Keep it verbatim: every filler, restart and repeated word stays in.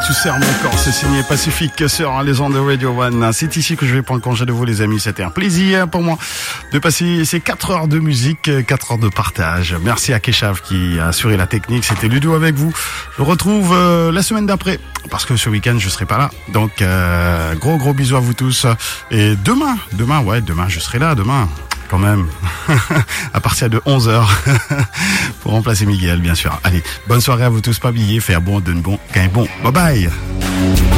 Tu serres mon corps, c'est signé Pacifique sur les ondes de Radio One. C'est ici que je vais prendre congé de vous, les amis. C'était un plaisir pour moi de passer ces quatre heures de musique, quatre heures de partage. Merci à Keshav qui a assuré la technique. C'était Ludo avec vous. Je vous retrouve euh, la semaine d'après parce que ce week-end je serai pas là. Donc euh, gros gros bisous à vous tous. Et demain, demain ouais, demain je serai là, demain. Quand même, à partir de onze heures, pour remplacer Miguel, bien sûr. Allez, bonne soirée à vous tous, pas oublier, faire bon, donne bon, gagne bon. Bye bye.